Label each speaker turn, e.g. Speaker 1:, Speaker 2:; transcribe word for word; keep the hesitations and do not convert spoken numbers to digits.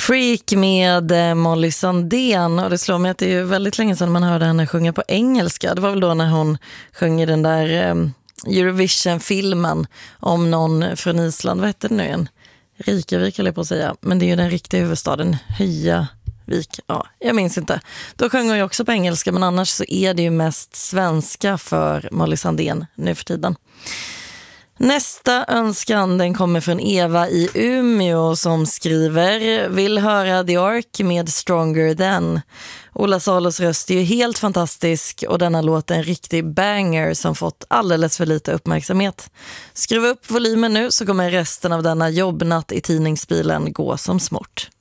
Speaker 1: Freak med eh, Molly Sandén, och det slår mig att det är väldigt länge sedan man hörde henne sjunga på engelska. Det var väl då när hon sjöng i den där eh, Eurovision-filmen om någon från Island. Vad heter det nu igen? Reykjavik eller på att säga, men det är ju den riktiga huvudstaden, Höjavik. Ja, jag minns inte. Då sjöng hon ju också på engelska, men annars så är det ju mest svenska för Molly Sandén nu för tiden. Nästa önskan, den kommer från Eva i Umeå som skriver: vill höra The Ark med Stronger Than. Ola Salos röst är ju helt fantastisk och denna låt är en riktig banger som fått alldeles för lite uppmärksamhet. Skruva upp volymen nu så kommer resten av denna jobbnatt i tidningsbilen gå som smort.